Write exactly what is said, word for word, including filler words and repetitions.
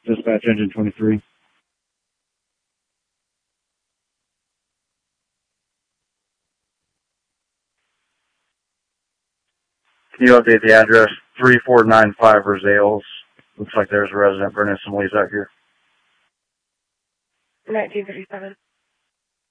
Dispatch engine twenty-three. Can you update the address? three four nine five Rosales. Looks like there's a resident burning some leaves out here. nineteen fifty-seven.